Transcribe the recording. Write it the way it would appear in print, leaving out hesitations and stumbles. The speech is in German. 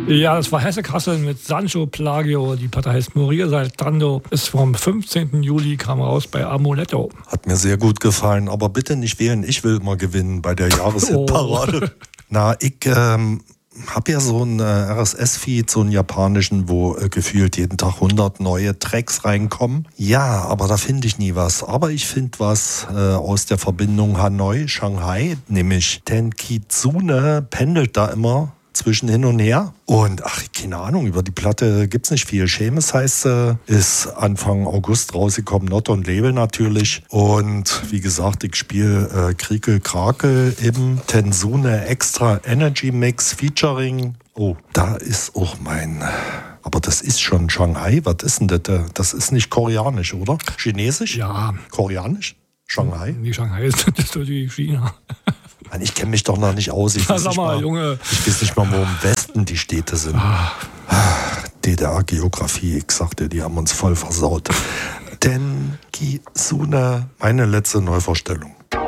Ja, das war Hesse Kassel mit Sancho Plagio. Die Platte heißt Morir Saltando. Ist vom 15. Juli, kam raus bei Amuletto. Hat mir sehr gut gefallen, aber bitte nicht wählen. Ich will mal gewinnen bei der Jahreshitparade. Na, ich habe ja so einen RSS-Feed, so einen japanischen, wo gefühlt jeden Tag 100 neue Tracks reinkommen. Ja, aber da finde ich nie was. Aber ich finde was aus der Verbindung Hanoi-Shanghai, nämlich Tenkitsune pendelt da immer zwischen hin und her. Und keine Ahnung, über die Platte gibt's nicht viel. Seamus heißt sie, ist Anfang August rausgekommen, Not und Label natürlich. Und wie gesagt, ich spiele Kriekel Krakel im Tensune Extra Energy Mix Featuring. Oh, da ist auch aber das ist schon Shanghai. Was ist denn das? Das ist nicht koreanisch, oder? Chinesisch? Ja. Koreanisch? Shanghai? Nee, Shanghai ist natürlich China. Mann, ich kenne mich doch noch nicht aus. Ich weiß nicht mal, Junge. Ich weiß nicht mal, wo im Westen die Städte sind. DDR-Geografie, ich sagte, die haben uns voll versaut. Tenkitsune, meine letzte Neuvorstellung.